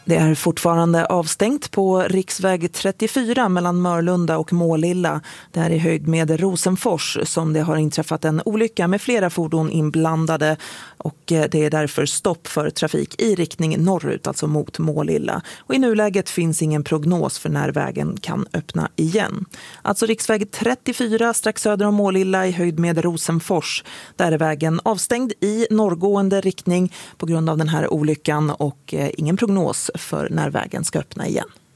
Det är fortfarande avstängt på riksväg 34 mellan Mörlunda och Målilla. Det är i höjd med Rosenfors som det har inträffat en olycka med flera fordon inblandade, och det är därför stopp för trafik i riktning norrut, alltså mot Målilla. Och i nuläget finns ingen prognos för när vägen kan öppna igen. Alltså riksväg 34 strax söder om Målilla i höjd med Rosenfors. Där är vägen avstängd i norrgående riktning på grund av den här olyckan, och ingen prognos för när vägen ska öppna igen.